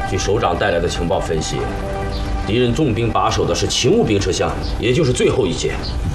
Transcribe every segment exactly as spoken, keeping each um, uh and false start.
据首长带来的情报分析，敌人重兵把守的是勤务兵车厢，也就是最后一节。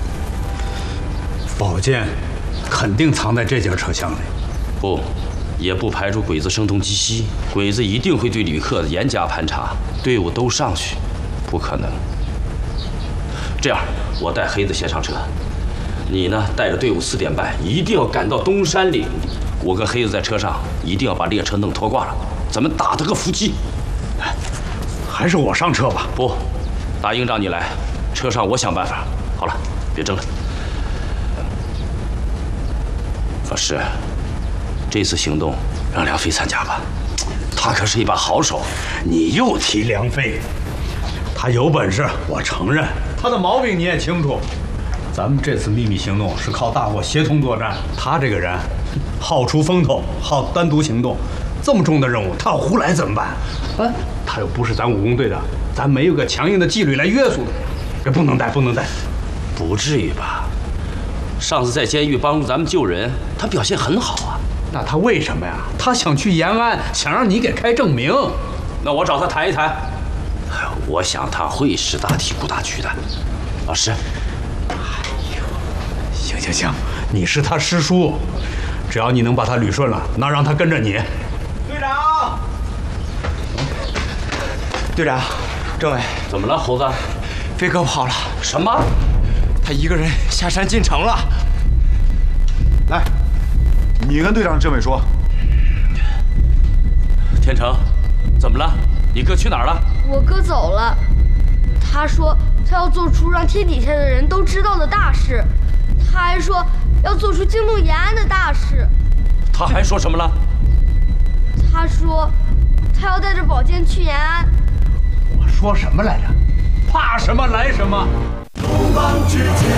宝剑肯定藏在这节车厢里。 不，也不排除鬼子声东击西。鬼子一定会对旅客严加盘查，队伍都上去，不可能。这样，我带黑子先上车，你呢带着队伍四点半一定要赶到东山岭。我跟黑子在车上一定要把列车弄脱挂了，咱们打他个伏击。 还是我上车吧。 不，大营长你来，车上我想办法。好了，别争了。老师，这次行动让梁飞参加吧，他可是一把好手。 你又提梁飞，他有本事，我承认。他的毛病你也清楚。咱们这次秘密行动是靠大伙协同作战，他这个人好出风头，好单独行动，这么重的任务他要胡来怎么办？啊，他又不是咱武工队的，咱没有个强硬的纪律来约束他，这不能带，不能带。 不至于吧？上次在监狱帮助咱们救人，他表现很好啊。 那他为什么呀？他想去延安，想让你给开证明。 那我找他谈一谈。我想他会识大体、顾大局的。老师。 行行行，你是他师叔，只要你能把他捋顺了，那让他跟着你。 队长，队长，政委， 怎么了，猴子？ 飞哥跑了。 什么？ 他一个人下山进城了。 来，你跟队长政委说。 天成，怎么了？你哥去哪儿了？ 我哥走了，他说他要做出让天底下的人都知道的大事。他还说要做出惊动延安的大事。 他还说什么了？ 他说他要带着宝剑去延安。 我说什么来着？怕什么来什么。 东方之剑。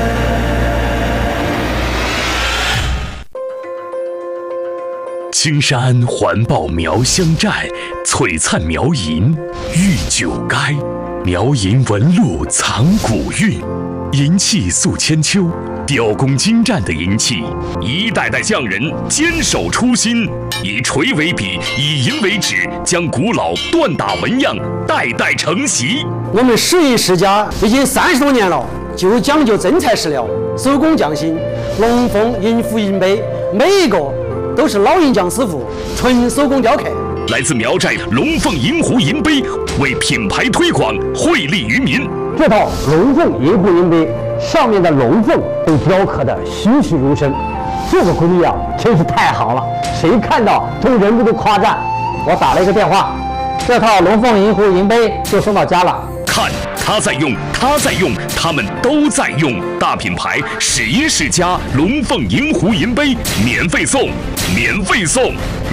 青山环抱苗乡寨，璀璨苗银玉九垓，苗银纹路藏古韵。银器诉千秋，雕工精湛的银器，一代代匠人坚守初心，以锤为笔，以银为纸，将古老锻打纹样代代承袭。 我们十一世家已经三十多年了，就讲究真材实料，手工匠心，龙凤银壶银杯，每一个都是老银匠师傅纯手工雕刻。 来自苗寨龙凤银壶银杯，为品牌推广惠利于民。 这套龙凤银壶银杯上面的龙凤被雕刻的栩栩如生，这个工艺啊真是太好了，谁看到都忍不住夸赞。我打了一个电话，这套龙凤银壶银杯就送到家了。 看他在用，他在用，他们都在用。大品牌十一世家龙凤银壶银杯免费送，免费送。